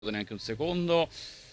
neanche un secondo,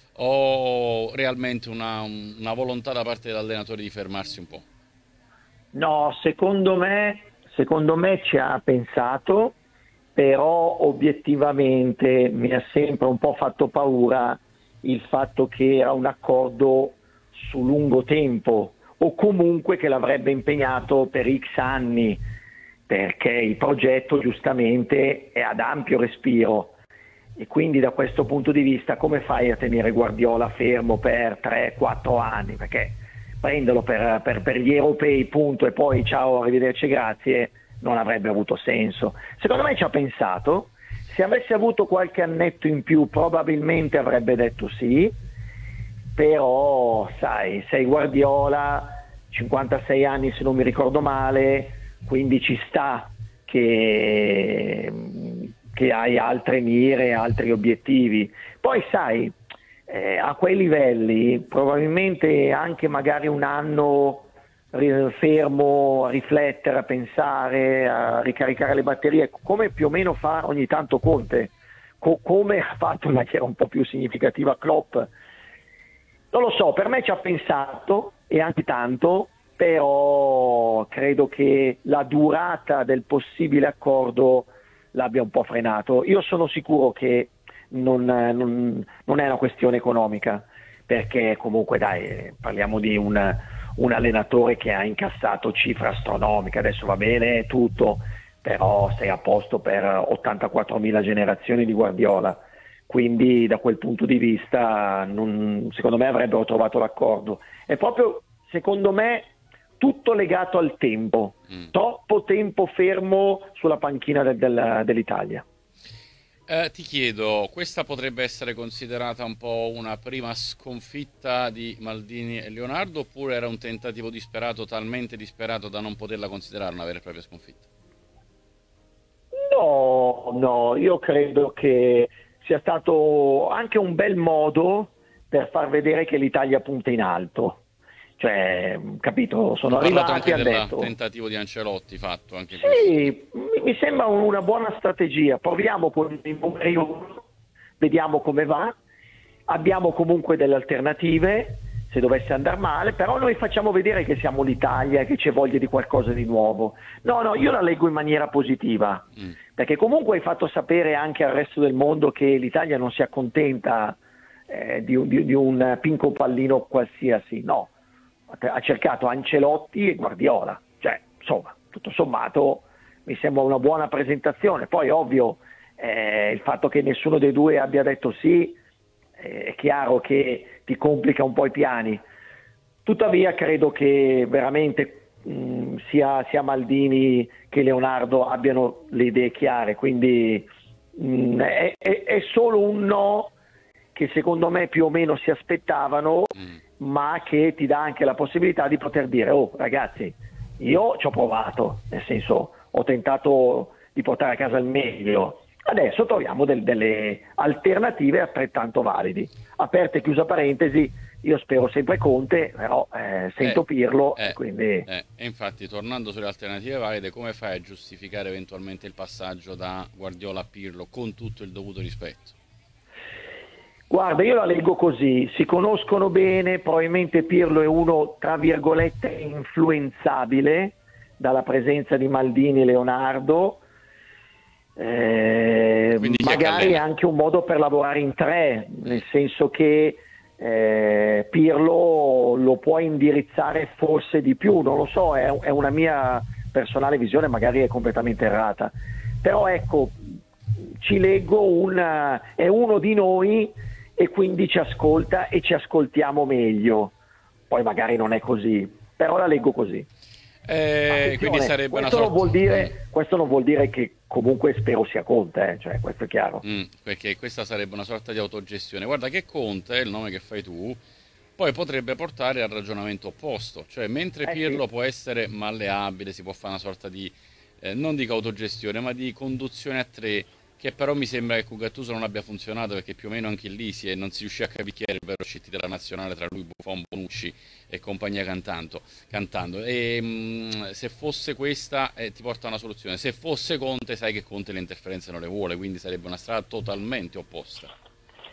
o realmente una volontà da parte dell'allenatore di fermarsi un po'? No, secondo me ci ha pensato, però obiettivamente mi ha sempre un po' fatto paura il fatto che era un accordo su lungo tempo o comunque che l'avrebbe impegnato per X anni, perché il progetto giustamente è ad ampio respiro. E quindi da questo punto di vista come fai a tenere Guardiola fermo per 3-4 anni? Perché prenderlo per gli europei, punto, e poi ciao, arrivederci, grazie, non avrebbe avuto senso. Secondo me ci ha pensato, se avesse avuto qualche annetto in più probabilmente avrebbe detto sì, però sai, sei Guardiola, 56 anni se non mi ricordo male, quindi ci sta che, che hai altre mire, altri obiettivi. Poi sai, a quei livelli probabilmente anche magari un anno fermo a riflettere, a pensare, a ricaricare le batterie, come più o meno fa ogni tanto Conte, come ha fatto in maniera un po' più significativa Klopp. Non lo so, per me ci ha pensato e anche tanto, però credo che la durata del possibile accordo l'abbia un po' frenato. Io sono sicuro che non è una questione economica, perché comunque dai, parliamo di un allenatore che ha incassato cifre astronomiche, adesso va bene tutto, però sei a posto per 84.000 generazioni di Guardiola, quindi da quel punto di vista secondo me avrebbero trovato l'accordo. È proprio, secondo me, tutto legato al tempo, Mm. troppo tempo fermo sulla panchina dell'Italia. Ti chiedo, questa potrebbe essere considerata un po' una prima sconfitta di Maldini e Leonardo, oppure era un tentativo disperato, talmente disperato da non poterla considerare una vera e propria sconfitta? No, no, io credo che sia stato anche un bel modo per far vedere che l'Italia punta in alto. Cioè, capito, Hanno sono parlato arrivati e anche hanno del detto tentativo di Ancelotti fatto, anche questo. sì, mi sembra una buona strategia. Proviamo con i numeri uno, vediamo come va. Abbiamo comunque delle alternative se dovesse andare male, però noi facciamo vedere che siamo l'Italia e che c'è voglia di qualcosa di nuovo. No, no, io la leggo in maniera positiva, Mm. perché comunque hai fatto sapere anche al resto del mondo che l'Italia non si accontenta di un pinco pallino qualsiasi, no, ha cercato Ancelotti e Guardiola, cioè insomma, tutto sommato mi sembra una buona presentazione. Poi ovvio il fatto che nessuno dei due abbia detto sì è chiaro che ti complica un po' i piani. Tuttavia credo che veramente sia Maldini che Leonardo abbiano le idee chiare, quindi è solo un no che secondo me più o meno si aspettavano, Mm. ma che ti dà anche la possibilità di poter dire, oh ragazzi, io ci ho provato, nel senso ho tentato di portare a casa il meglio, adesso troviamo delle alternative altrettanto validi. Aperta e chiusa parentesi, io spero sempre Conte, però Eh, sento Pirlo e eh, quindi. e infatti, tornando sulle alternative valide, come fai a giustificare eventualmente il passaggio da Guardiola a Pirlo con tutto il dovuto rispetto? Guarda, io la leggo così, si conoscono bene, probabilmente Pirlo è uno, tra virgolette, influenzabile dalla presenza di Maldini e Leonardo, Quindi chi è che magari è allena? anche un modo per lavorare in tre, Mm. nel senso che Pirlo lo può indirizzare forse di più, non lo so, è una mia personale visione, magari è completamente errata, però ecco, ci leggo è uno di noi e quindi ci ascolta e ci ascoltiamo meglio. Poi magari non è così, però la leggo così. Quindi Attenzione, sarebbe una sorta... questo non vuol dire che comunque spero sia Conte, cioè questo è chiaro. Perché questa sarebbe una sorta di autogestione. Guarda che Conte, il nome che fai tu, poi potrebbe portare al ragionamento opposto, cioè mentre Eh sì, Pirlo può essere malleabile, si può fare una sorta di, non dico autogestione, ma di conduzione a tre, che però mi sembra che con Gattuso non abbia funzionato perché più o meno anche lì non si riuscì a capire chi era il vero usciti della nazionale tra lui, Buffon, Bonucci e compagnia cantando. E se fosse questa ti porta a una soluzione, se fosse Conte sai che Conte le interferenze non le vuole, quindi sarebbe una strada totalmente opposta.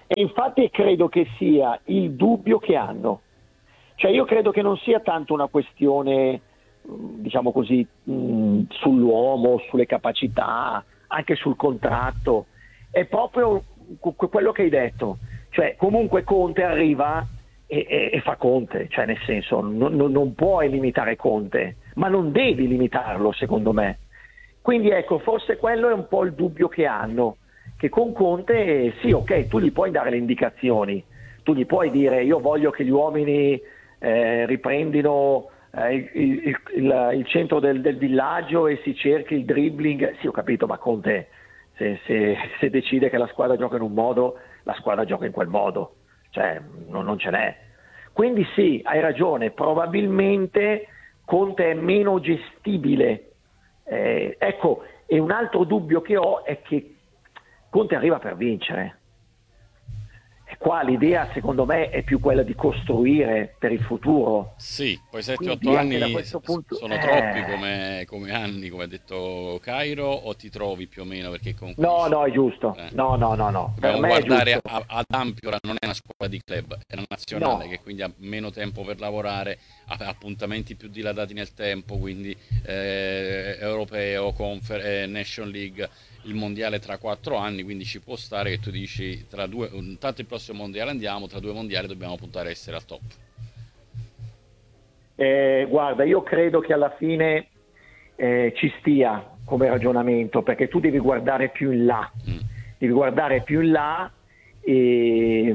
E infatti credo che sia il dubbio che hanno. Cioè io credo che non sia tanto una questione, diciamo così, sull'uomo, sulle capacità, anche sul contratto. È proprio quello che hai detto. Cioè comunque Conte arriva e fa Conte, cioè nel senso non puoi limitare Conte, ma non devi limitarlo secondo me. Quindi ecco, forse quello è un po' il dubbio che hanno, che con Conte sì, ok, tu gli puoi dare le indicazioni, tu gli puoi dire io voglio che gli uomini riprendino il centro del villaggio e si cerchi il dribbling, sì ho capito, ma Conte se decide che la squadra gioca in un modo, la squadra gioca in quel modo, cioè non ce n'è. Quindi sì, hai ragione, probabilmente Conte è meno gestibile. Ecco, e un altro dubbio che ho è che Conte arriva per vincere. E qua l'idea secondo me è più quella di costruire per il futuro. Sì, poi 7-8 Quindi anche da anni questo punto sono troppi come anni, come ha detto Cairo, o ti trovi più o meno? Perché comunque no, dici, no, è giusto. No. Per dobbiamo me è guardare giusto. ad ampio, ora non è una squadra di club, è una nazionale che No. quindi ha meno tempo per lavorare, ha appuntamenti più dilatati nel tempo, quindi europeo, Nation League, il mondiale tra 4 anni, quindi ci può stare che tu dici tra due, intanto il prossimo mondiale andiamo, tra 2 mondiali dobbiamo puntare a essere al top. Guarda, io credo che alla fine ci stia come ragionamento, perché tu devi guardare più in là, Mm. devi guardare più in là e,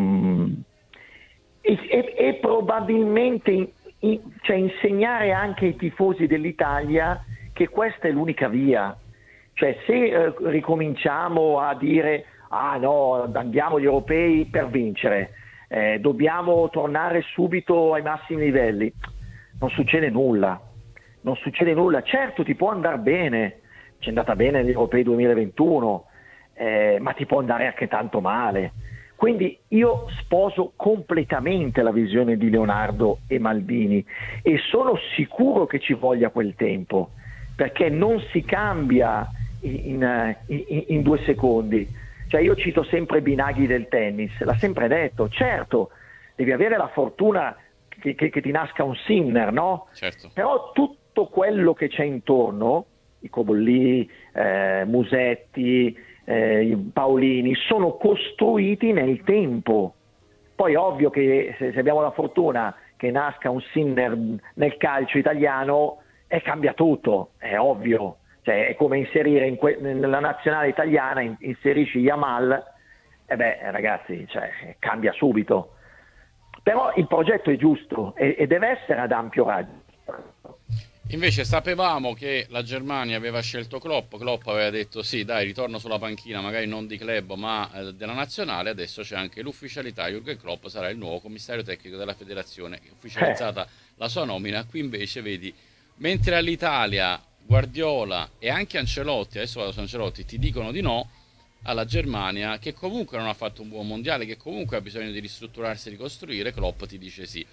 e probabilmente cioè insegnare anche ai tifosi dell'Italia che questa è l'unica via. Cioè se ricominciamo a dire ah no, andiamo agli europei per vincere, dobbiamo tornare subito ai massimi livelli, non succede nulla, non succede nulla. Certo ti può andare bene, ci è andata bene negli europei 2021, ma ti può andare anche tanto male. Quindi io sposo completamente la visione di Leonardo e Maldini e sono sicuro che ci voglia quel tempo, perché non si cambia in 2 secondi. Cioè io cito sempre Binaghi del tennis, l'ha sempre detto, certo, devi avere la fortuna che ti nasca un Sinner, no? Certo. Però tutto quello che c'è intorno, i Cobolli, Musetti, i Paolini, sono costruiti nel tempo. Poi ovvio che se abbiamo la fortuna che nasca un Sinner nel calcio italiano, cambia tutto, è ovvio. Cioè, è come inserire nella nazionale italiana, inserisci Yamal, e ragazzi, cioè, cambia subito. Però il progetto è giusto e deve essere ad ampio raggio. Invece sapevamo che la Germania aveva scelto Klopp, Klopp aveva detto sì, dai, ritorno sulla panchina, magari non di club ma della nazionale, adesso c'è anche l'ufficialità, Jürgen Klopp sarà il nuovo commissario tecnico della federazione, ufficializzata la sua nomina. Qui invece vedi, mentre all'Italia Guardiola e anche Ancelotti, adesso vado su Ancelotti, ti dicono di no, alla Germania, che comunque non ha fatto un buon mondiale, che comunque ha bisogno di ristrutturarsi e ricostruire, Klopp ti dice sì.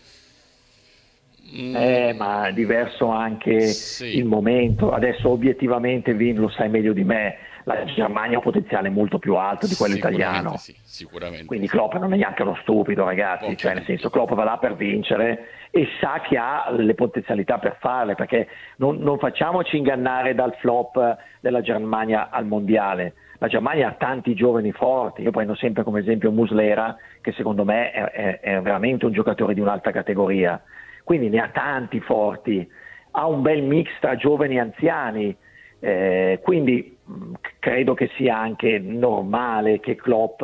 Ma è diverso anche Sì, il momento. Adesso obiettivamente Vin lo sai meglio di me, la Germania ha un potenziale molto più alto di quello sicuramente italiano. sì, sicuramente Quindi sì. Klopp non è neanche uno stupido, ragazzi, Pochi cioè nel dubbi. senso Klopp va là per vincere e sa che ha le potenzialità per farle, perché non facciamoci ingannare dal flop della Germania al mondiale. La Germania ha tanti giovani forti, io prendo sempre come esempio Muslera, che secondo me è veramente un giocatore di un'alta categoria, quindi ne ha tanti forti, ha un bel mix tra giovani e anziani, quindi credo che sia anche normale che Klopp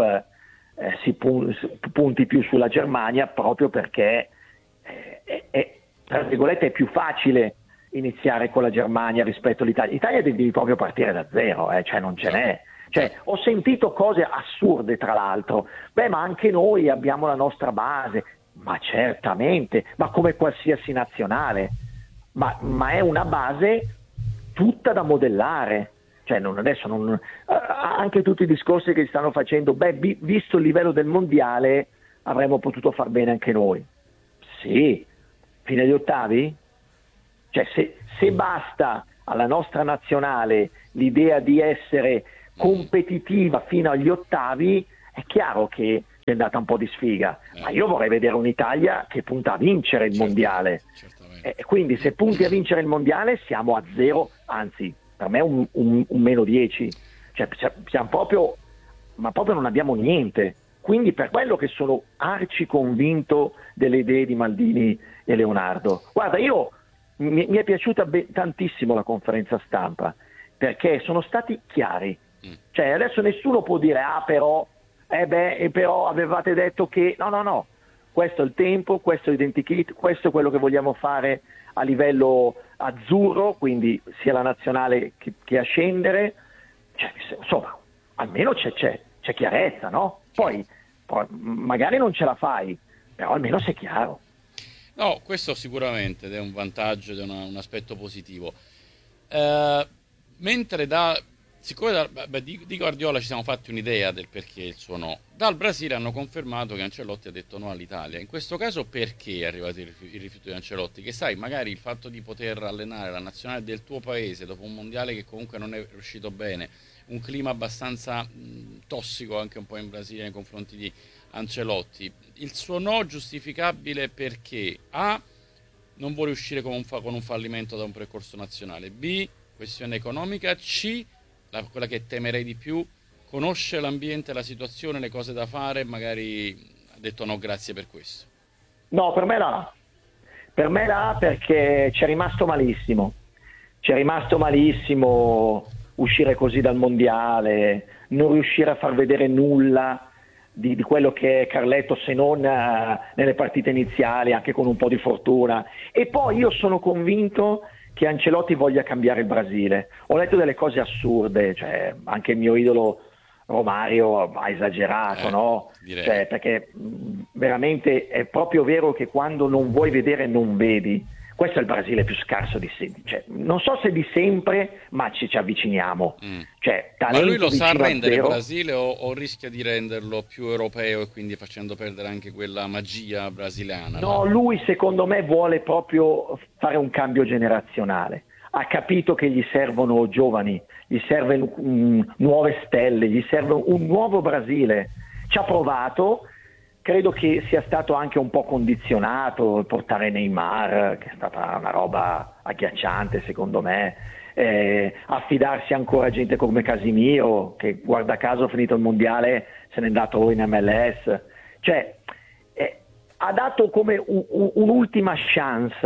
punti più sulla Germania proprio perché tra virgolette è più facile iniziare con la Germania rispetto all'Italia. L'Italia devi proprio partire da zero, cioè non ce n'è. Cioè, ho sentito cose assurde tra l'altro, ma anche noi abbiamo la nostra base, ma certamente, ma come qualsiasi nazionale, ma è una base tutta da modellare. Cioè anche tutti i discorsi che si stanno facendo, visto il livello del mondiale avremmo potuto far bene anche noi. Sì, fino agli ottavi? Cioè se basta alla nostra nazionale l'idea di essere competitiva fino agli ottavi, è chiaro che è andata un po' di sfiga, ma io vorrei vedere un'Italia che punta a vincere il mondiale. Certamente. Quindi se punti a vincere il mondiale siamo a 0, anzi per me un meno 10, cioè siamo proprio, ma proprio non abbiamo niente. Quindi per quello che sono arci convinto delle idee di Maldini e Leonardo. Guarda, mi è piaciuta tantissimo la conferenza stampa, perché sono stati chiari. Cioè adesso nessuno può dire però avevate detto che no, questo è il tempo, questo è l'identikit, questo è quello che vogliamo fare a livello azzurro, quindi sia la nazionale che a scendere, cioè, insomma almeno c'è chiarezza, no? Poi magari non ce la fai, però almeno sei chiaro. No, questo sicuramente ed è un vantaggio ed è un aspetto positivo. Mentre siccome di Guardiola ci siamo fatti un'idea del perché il suo no, dal Brasile hanno confermato che Ancelotti ha detto no all'Italia. In questo caso perché è arrivato il rifiuto di Ancelotti? Che sai, magari il fatto di poter allenare la nazionale del tuo paese dopo un mondiale che comunque non è riuscito bene, un clima abbastanza tossico anche un po' in Brasile nei confronti di Ancelotti, il suo no giustificabile perché A, non vuole uscire con un fallimento da un percorso nazionale, B, questione economica, C, quella che temerei di più, conosce l'ambiente, la situazione, le cose da fare, magari ha detto no grazie per questo. No, per me la A. Per me la A perché c'è rimasto malissimo uscire così dal mondiale, non riuscire a far vedere nulla di quello che è Carletto, se non nelle partite iniziali, anche con un po' di fortuna. E poi io sono convinto che Ancelotti voglia cambiare il Brasile. Ho letto delle cose assurde, cioè anche il mio idolo Romario ha esagerato, no? Direi. Cioè, perché veramente è proprio vero che quando non vuoi vedere non vedi. Questo è il Brasile più scarso di sempre, cioè, non so se di sempre, ma ci avviciniamo. Cioè, Ma lui lo sa rendere il zero. Brasile o rischia di renderlo più europeo e quindi facendo perdere anche quella magia brasiliana? No, lui secondo me vuole proprio fare un cambio generazionale. Ha capito che gli servono giovani, gli serve nuove stelle, gli serve un nuovo Brasile. Ci ha provato. Credo che sia stato anche un po' condizionato il portare Neymar, che è stata una roba agghiacciante secondo me, affidarsi ancora a gente come Casimiro, che guarda caso finito il mondiale se n'è andato in MLS, cioè ha dato come un'ultima chance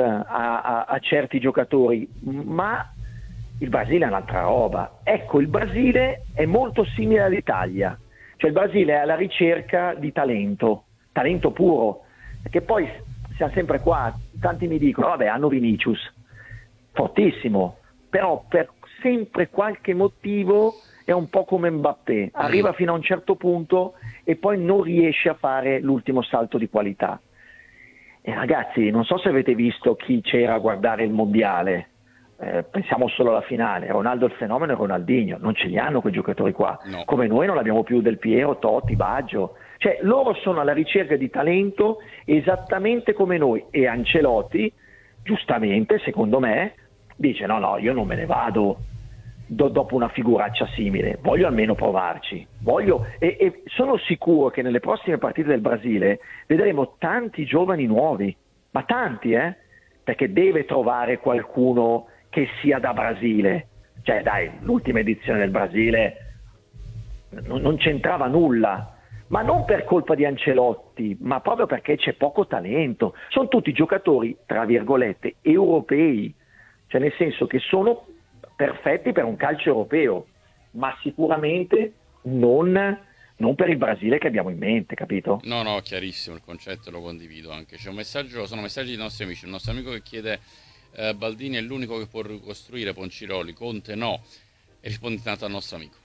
a certi giocatori, ma il Brasile è un'altra roba. Ecco, il Brasile è molto simile all'Italia, cioè il Brasile è alla ricerca di talento puro, perché poi siamo sempre qua, tanti mi dicono vabbè hanno Vinicius, fortissimo, però per sempre qualche motivo è un po' come Mbappé, arriva fino a un certo punto e poi non riesce a fare l'ultimo salto di qualità. E ragazzi, non so se avete visto chi c'era a guardare il mondiale, pensiamo solo alla finale, Ronaldo il fenomeno e Ronaldinho, non ce li hanno quei giocatori qua, no. Come noi non abbiamo più Del Piero, Totti, Baggio, cioè loro sono alla ricerca di talento esattamente come noi, e Ancelotti giustamente secondo me dice no io non me ne vado dopo una figuraccia simile, voglio almeno provarci, e sono sicuro che nelle prossime partite del Brasile vedremo tanti giovani nuovi, ma tanti, perché deve trovare qualcuno che sia da Brasile. Cioè dai, l'ultima edizione del Brasile non c'entrava nulla, ma non per colpa di Ancelotti, ma proprio perché c'è poco talento. Sono tutti giocatori, tra virgolette, europei, cioè nel senso che sono perfetti per un calcio europeo, ma sicuramente non per il Brasile che abbiamo in mente, capito? No, chiarissimo, il concetto lo condivido anche. C'è un messaggio, sono messaggi dei nostri amici. Il nostro amico che chiede Baldini è l'unico che può ricostruire Ponciroli, Conte no. E risponde tanto al nostro amico.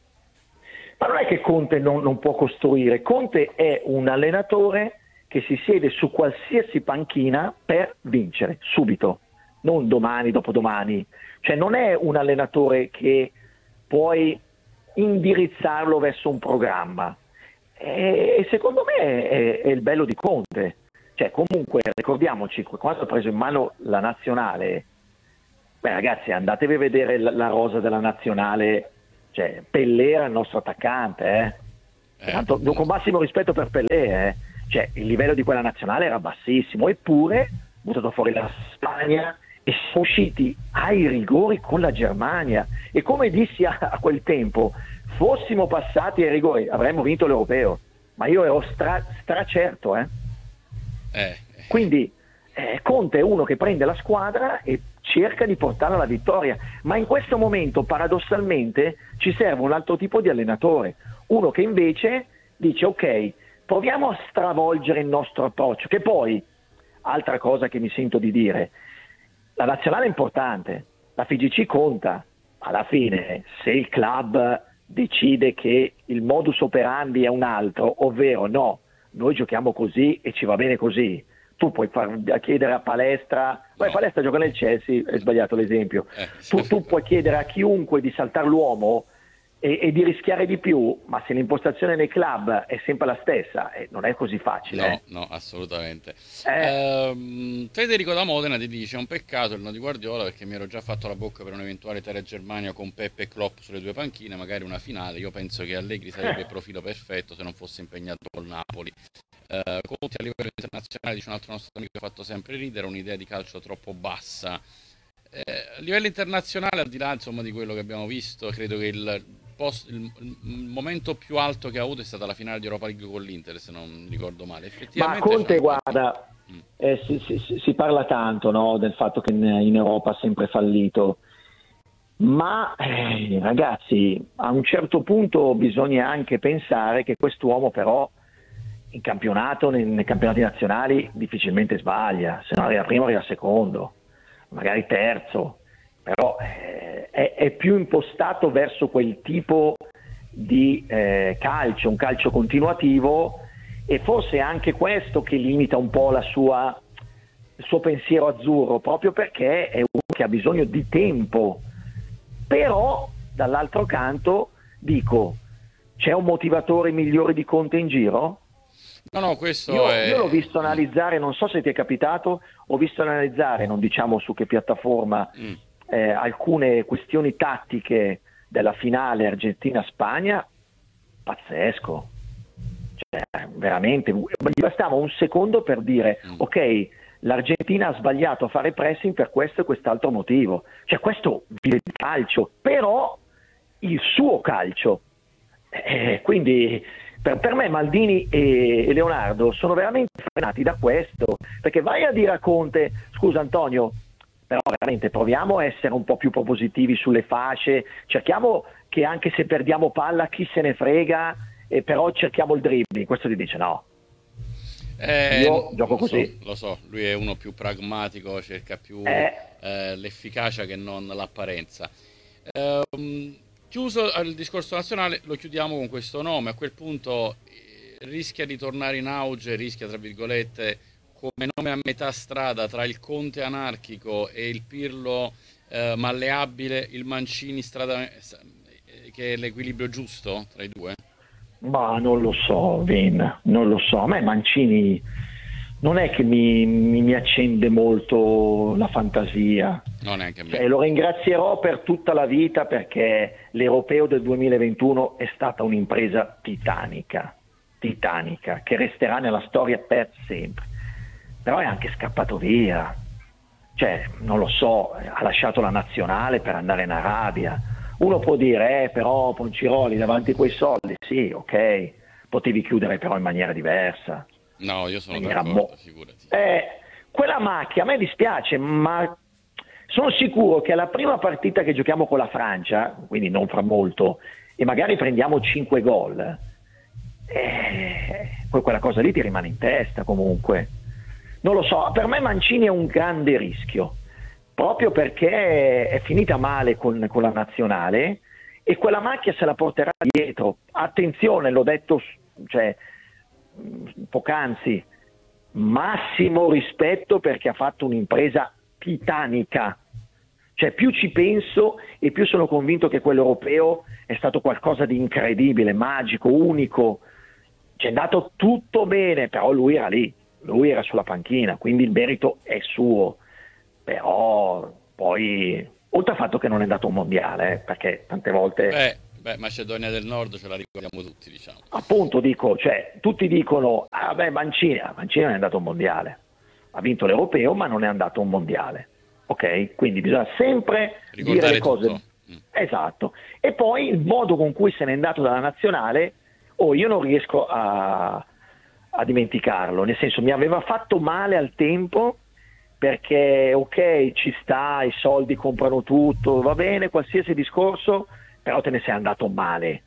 Ma non è che Conte non può costruire, Conte è un allenatore che si siede su qualsiasi panchina per vincere, subito, non domani, dopodomani. Cioè non è un allenatore che puoi indirizzarlo verso un programma. E secondo me è il bello di Conte. Cioè comunque ricordiamoci, quando ha preso in mano la nazionale, ragazzi andatevi a vedere la rosa della nazionale, cioè Pellè era il nostro attaccante, Tanto, con massimo rispetto per Pelé, cioè il livello di quella nazionale era bassissimo, eppure buttato fuori la Spagna e sono usciti ai rigori con la Germania, e come dissi a quel tempo, fossimo passati ai rigori avremmo vinto l'Europeo, ma io ero stracerto. Quindi Conte è uno che prende la squadra e cerca di portarla alla vittoria, ma in questo momento paradossalmente ci serve un altro tipo di allenatore, uno che invece dice ok, proviamo a stravolgere il nostro approccio, che poi, altra cosa che mi sento di dire, la nazionale è importante, la FIGC conta, alla fine se il club decide che il modus operandi è un altro, ovvero no, noi giochiamo così e ci va bene così, tu puoi chiedere a Palestra, Palestra gioca nel Chelsea, è sbagliato l'esempio, tu puoi chiedere a chiunque di saltare l'uomo e di rischiare di più, ma se l'impostazione nei club è sempre la stessa, non è così facile. No, assolutamente. Federico da Modena ti dice: un peccato il no di Guardiola, perché mi ero già fatto la bocca per un'eventuale Italia-Germania con Peppe e Klopp sulle due panchine, magari una finale. Io penso che Allegri sarebbe il profilo perfetto se non fosse impegnato col Napoli. Conte a livello internazionale, dice un altro nostro amico che ha fatto sempre ridere, un'idea di calcio troppo bassa. A livello internazionale, al di là insomma di quello che abbiamo visto, credo che il momento più alto che ha avuto è stata la finale di Europa League con l'Inter, se non ricordo male. Effettivamente, ma Conte, guarda, si parla tanto, no, del fatto che in Europa ha sempre fallito, ma ragazzi, a un certo punto bisogna anche pensare che quest'uomo però in campionato, nei campionati nazionali difficilmente sbaglia, se no arriva primo, arriva secondo, magari terzo, però è più impostato verso quel tipo di calcio, un calcio continuativo, e forse è anche questo che limita un po' il suo pensiero azzurro, proprio perché è uno che ha bisogno di tempo. Però dall'altro canto dico, c'è un motivatore migliore di Conte in giro? No, questo io l'ho visto analizzare, non so se ti è capitato, ho visto analizzare, non diciamo su che piattaforma, alcune questioni tattiche della finale Argentina-Spagna, pazzesco, cioè veramente, gli bastava un secondo per dire ok, l'Argentina ha sbagliato a fare pressing per questo e quest'altro motivo, cioè questo vive di calcio, però il suo calcio, quindi per me Maldini e Leonardo sono veramente frenati da questo, perché vai a dire a Conte, scusa Antonio, però veramente proviamo a essere un po' più propositivi sulle fasce, cerchiamo che anche se perdiamo palla chi se ne frega, però cerchiamo il dribbling. Questo ti dice no, io gioco così. Lo so, lui è uno più pragmatico, cerca più l'efficacia che non l'apparenza. Chiuso il discorso nazionale, lo chiudiamo con questo nome. A quel punto rischia di tornare in auge, rischia tra virgolette, come nome a metà strada tra il Conte anarchico e il Pirlo malleabile, il Mancini che è l'equilibrio giusto tra i due? Ma non lo so, Vin, non lo so. A me Mancini non è che mi accende molto la fantasia. No, neanche a me. Cioè, lo ringrazierò per tutta la vita, perché l'Europeo del 2021 è stata un'impresa titanica, che resterà nella storia per sempre. Però è anche scappato via. Cioè, non lo so, ha lasciato la nazionale per andare in Arabia. Uno può dire, però Ponciroli davanti a quei soldi, sì, ok, potevi chiudere però in maniera diversa. No, io sono d'accordo, figurati. Quella macchia, a me dispiace, ma sono sicuro che alla prima partita che giochiamo con la Francia, quindi non fra molto, e magari prendiamo 5 gol, poi quella cosa lì ti rimane in testa comunque. Non lo so, per me Mancini è un grande rischio, proprio perché è finita male con la nazionale e quella macchia se la porterà dietro. Attenzione, l'ho detto poc'anzi, massimo rispetto, perché ha fatto un'impresa titanica. Cioè, più ci penso e più sono convinto che quello europeo è stato qualcosa di incredibile, magico, unico. C'è andato tutto bene, però lui era lì, lui era sulla panchina, quindi il merito è suo. Però poi, oltre al fatto che non è andato a un mondiale, perché tante volte Beh, Macedonia del Nord ce la ricordiamo tutti, diciamo. Appunto dico, cioè, tutti dicono, ah beh, Mancini non è andato a un mondiale, ha vinto l'Europeo ma non è andato a un mondiale, ok? Quindi bisogna sempre dire Ricordare le cose, tutto. esatto, e poi il modo con cui se n'è andato dalla nazionale, io non riesco a dimenticarlo, nel senso mi aveva fatto male al tempo, perché ok, ci sta, i soldi comprano tutto, va bene, qualsiasi discorso, però te ne sei andato male,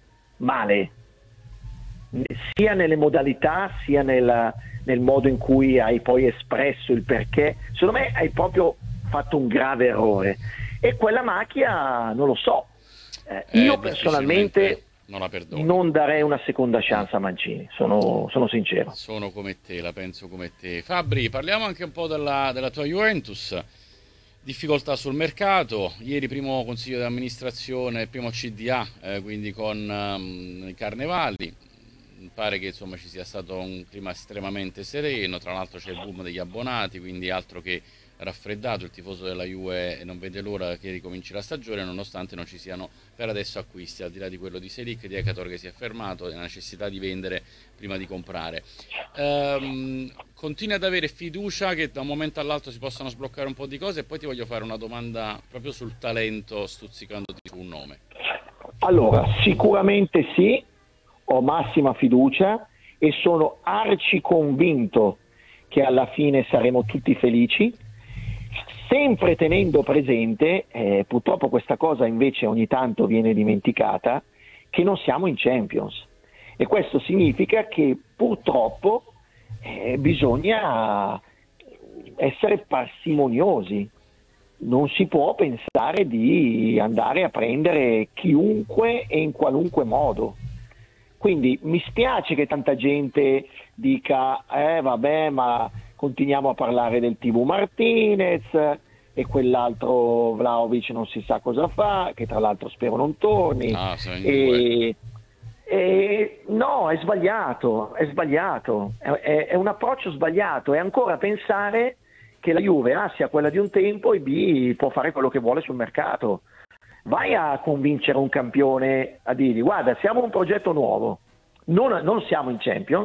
sia nelle modalità sia nel modo in cui hai poi espresso il perché. Secondo me hai proprio fatto un grave errore e quella macchia non lo so. Io personalmente non la perdono. non darei una seconda chance a Mancini, sono sincero. Sono come te, la penso come te. Fabri, parliamo anche un po' della tua Juventus. Difficoltà sul mercato, ieri primo consiglio di amministrazione, primo CDA, quindi con i carnevali. Pare che insomma ci sia stato un clima estremamente sereno, tra l'altro c'è il boom degli abbonati, quindi altro che raffreddato, il tifoso della Juve non vede l'ora che ricominci la stagione, nonostante non ci siano per adesso acquisti, al di là di quello di Selic, di Ekator che si è fermato, la necessità di vendere prima di comprare. Continui ad avere fiducia che da un momento all'altro si possano sbloccare un po' di cose, e poi ti voglio fare una domanda proprio sul talento, stuzzicandoti su un nome. Allora, sicuramente sì, ho massima fiducia e sono arci convinto che alla fine saremo tutti felici, sempre tenendo presente, purtroppo questa cosa invece ogni tanto viene dimenticata, che non siamo in Champions, e questo significa che purtroppo bisogna essere parsimoniosi, non si può pensare di andare a prendere chiunque e in qualunque modo. Quindi mi spiace che tanta gente dica vabbè, ma continuiamo a parlare del TV Martinez e quell'altro Vlahovic non si sa cosa fa, che tra l'altro spero non torni. No, è sbagliato, è un approccio sbagliato, è ancora pensare che la Juve A sia quella di un tempo e B può fare quello che vuole sul mercato. Vai a convincere un campione a dirgli guarda, siamo un progetto nuovo, non siamo in Champions,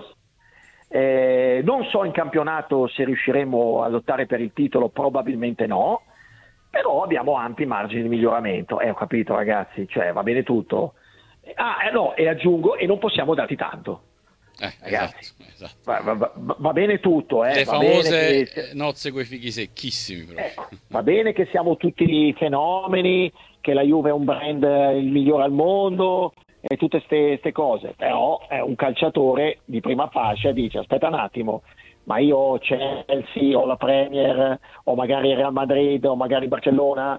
non so in campionato se riusciremo a lottare per il titolo, probabilmente no, però abbiamo ampi margini di miglioramento. Ho capito ragazzi, cioè va bene tutto. No, e aggiungo, e non possiamo darti tanto. Ragazzi, esatto. Va bene tutto. Le va famose bene che... nozze coi fichi secchissimi. Però. Ecco, va bene che siamo tutti fenomeni, che la Juve è un brand il migliore al mondo e tutte queste cose, però un calciatore di prima fascia dice aspetta un attimo, ma io ho Chelsea, ho la Premier, o magari il Real Madrid, o magari il Barcellona,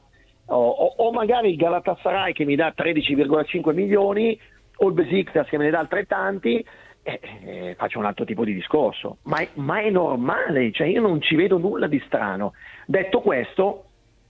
o magari il Galatasaray che mi dà 13,5 milioni, o il Besiktas che me ne dà altrettanti, faccio un altro tipo di discorso, ma è normale, cioè io non ci vedo nulla di strano. Detto questo,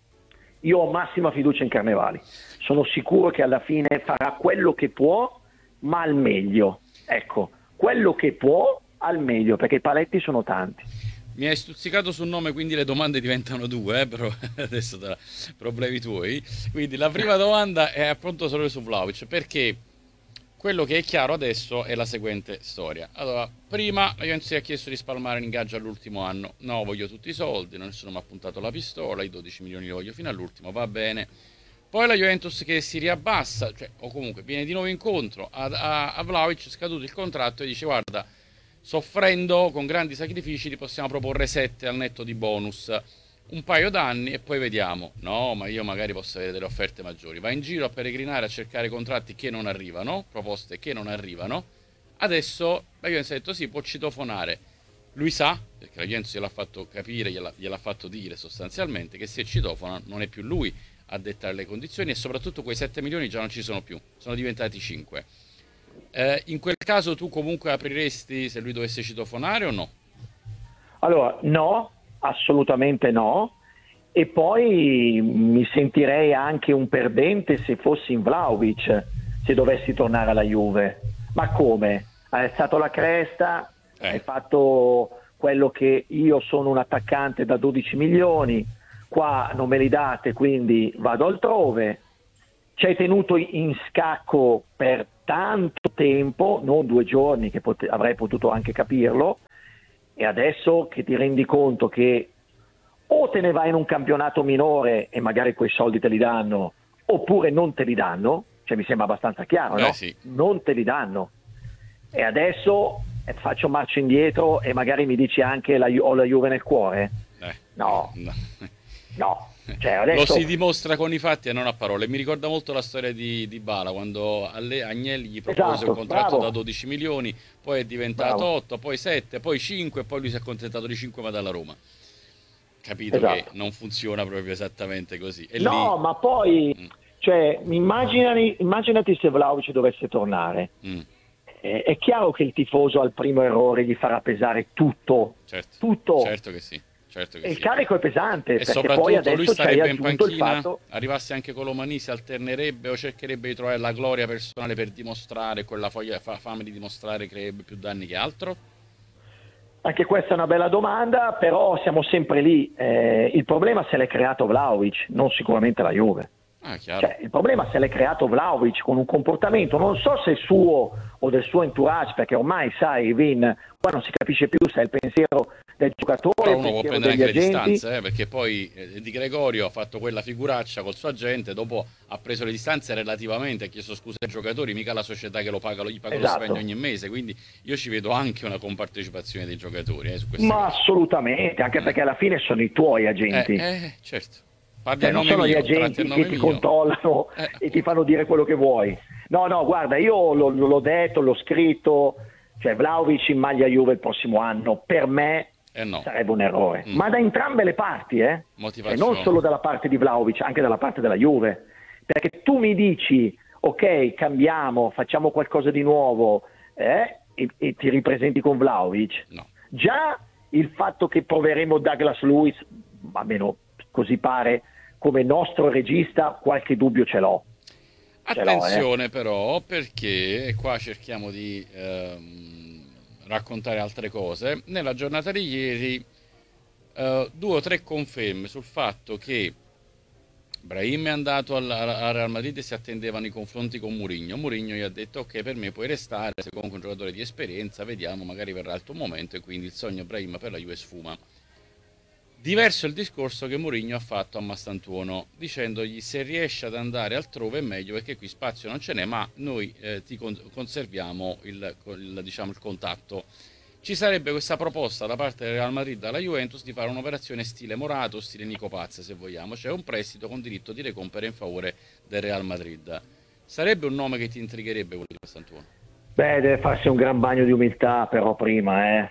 io ho massima fiducia in Carnevali, sono sicuro che alla fine farà quello che può, ma al meglio, ecco, quello che può al meglio, perché i paletti sono tanti. Mi hai stuzzicato sul nome, quindi le domande diventano due, però adesso problemi tuoi. Quindi la prima domanda è appunto solo su Vlahovic, perché quello che è chiaro adesso è la seguente storia. Allora, prima la Juventus ha chiesto di spalmare l'ingaggio all'ultimo anno. No, voglio tutti i soldi, nessuno mi ha puntato la pistola, i 12 milioni li voglio fino all'ultimo, va bene. Poi la Juventus che si riabbassa, cioè, o comunque viene di nuovo incontro a Vlahovic, scaduto il contratto, e dice guarda, soffrendo con grandi sacrifici ti possiamo proporre 7 al netto di bonus, un paio d'anni e poi vediamo. No, ma io magari posso avere delle offerte maggiori. Va in giro a peregrinare, a cercare contratti che non arrivano, proposte che non arrivano. Adesso la Juventus ha detto sì, può citofonare. Lui sa, perché la Juventus gliel'ha fatto capire, gliel'ha fatto dire sostanzialmente, che se citofona non è più lui a dettare le condizioni, e soprattutto quei 7 milioni già non ci sono più, sono diventati 5. In quel caso tu comunque apriresti se lui dovesse citofonare o no? Allora, no, assolutamente no, e poi mi sentirei anche un perdente se fossi in Vlahovic, se dovessi tornare alla Juve. Ma come? Hai alzato la cresta, hai fatto quello che io sono un attaccante da 12 milioni, qua non me li date, quindi vado altrove. ci hai tenuto in scacco per tanto tempo, non 2 giorni che avrei potuto anche capirlo, e adesso che ti rendi conto che o te ne vai in un campionato minore e magari quei soldi te li danno, oppure non te li danno, cioè mi sembra abbastanza chiaro, no? Sì. Non te li danno. E adesso faccio marcia indietro e magari mi dici anche ho la Juve nel cuore? No. Cioè, adesso... Lo si dimostra con i fatti e non a parole. Mi ricorda molto la storia di Dybala, quando Agnelli gli propose un contratto da 12 milioni, poi è diventato 8, poi 7, poi 5 e poi lui si è accontentato di 5 ma dalla Roma. Capito che non funziona proprio esattamente così. E lì... ma poi, cioè, immaginati se Vlahovic dovesse tornare. È chiaro che il tifoso al primo errore gli farà pesare tutto. Tutto. Certo che sì. E il carico è pesante, e perché soprattutto poi adesso lui starebbe in panchina, fatto... arrivasse anche Colomani, si alternerebbe o cercherebbe di trovare la gloria personale per dimostrare quella fame di dimostrare, creerebbe più danni che altro? Anche questa è una bella domanda, però siamo sempre lì. Il problema se l'è creato Vlahovic, non sicuramente la Juve. Cioè, il problema se l'è creato Vlahovic con un comportamento, non so se è o del suo entourage, perché ormai sai, Vin, qua non si capisce più se è il pensiero del giocatore, però uno può prendere anche le agenti. distanze, perché poi Di Gregorio ha fatto quella figuraccia col suo agente, dopo ha preso le distanze relativamente, ha chiesto scusa ai giocatori, mica la società che gli paga lo stipendio ogni mese, quindi io ci vedo anche una compartecipazione dei giocatori su queste cose. Assolutamente, anche perché alla fine sono i tuoi agenti. Certo. Non sono gli agenti che ti controllano e ti fanno dire quello che vuoi. No, guarda, io l'ho detto, l'ho scritto, cioè Vlahovic in maglia Juve il prossimo anno per me sarebbe un errore, ma da entrambe le parti, e non solo dalla parte di Vlahovic, anche dalla parte della Juve, perché tu mi dici ok, cambiamo, facciamo qualcosa di nuovo e ti ripresenti con Vlahovic. Già il fatto che proveremo Douglas Luiz, almeno così pare, come nostro regista, qualche dubbio ce l'ho. Attenzione però, perché qua cerchiamo di raccontare altre cose. Nella giornata di ieri 2 o 3 conferme sul fatto che Brahim è andato al Real Madrid e si attendevano i confronti con Mourinho. Mourinho gli ha detto ok, per me puoi restare, sei comunque un giocatore di esperienza, vediamo, magari verrà il tuo momento, e quindi il sogno Brahim per la Juve sfuma. Diverso il discorso che Mourinho ha fatto a Mastantuono, dicendogli se riesce ad andare altrove è meglio, perché qui spazio non ce n'è, ma noi ti conserviamo il contatto. Ci sarebbe questa proposta da parte del Real Madrid alla Juventus di fare un'operazione stile Morato, stile Nico Paz, se vogliamo, cioè un prestito con diritto di recompra in favore del Real Madrid. Sarebbe un nome che ti intrigherebbe quello di Mastantuono? Beh, deve farsi un gran bagno di umiltà però prima,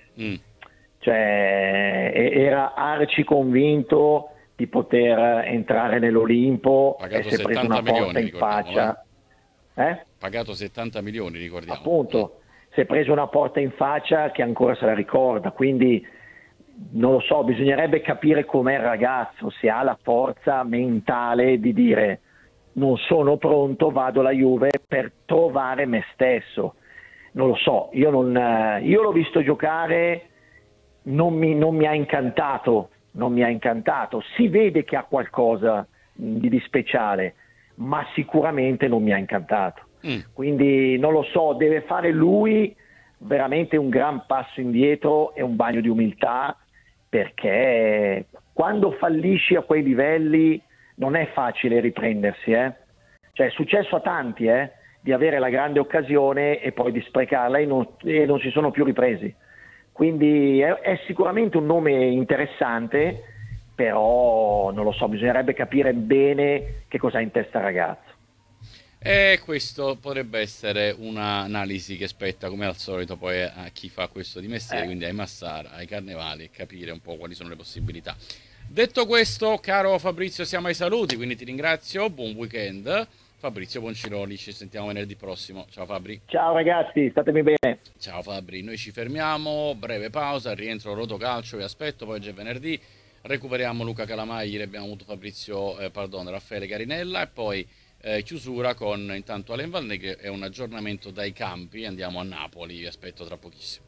Cioè, era arci convinto di poter entrare nell'Olimpo e si è preso una porta in faccia. Pagato 70 milioni, ricordiamo. Appunto, si è preso una porta in faccia che ancora se la ricorda, quindi non lo so, bisognerebbe capire com'è il ragazzo, se ha la forza mentale di dire non sono pronto, vado alla Juve per trovare me stesso. Non lo so, io l'ho visto giocare, non mi ha incantato, si vede che ha qualcosa di speciale, ma sicuramente non mi ha incantato. Quindi non lo so, deve fare lui veramente un gran passo indietro e un bagno di umiltà, perché quando fallisci a quei livelli non è facile riprendersi, Cioè è successo a tanti, di avere la grande occasione e poi di sprecarla e non si sono più ripresi. Quindi è sicuramente un nome interessante, però non lo so, bisognerebbe capire bene che cosa ha in testa il ragazzo. E questo potrebbe essere un'analisi che spetta, come al solito, poi a chi fa questo di mestiere, quindi ai Massara, ai Carnevali, e capire un po' quali sono le possibilità. Detto questo, caro Fabrizio, siamo ai saluti, quindi ti ringrazio, buon weekend. Fabrizio Bonciroli, ci sentiamo venerdì prossimo. Ciao Fabri. Ciao ragazzi, statemi bene. Ciao Fabri, noi ci fermiamo, breve pausa, rientro Rotocalcio, vi aspetto, poi oggi è venerdì, recuperiamo Luca Calamai, ieri abbiamo avuto Raffaele Carinella, e poi chiusura con intanto Alain Valnegre e un aggiornamento dai campi, andiamo a Napoli, vi aspetto tra pochissimo.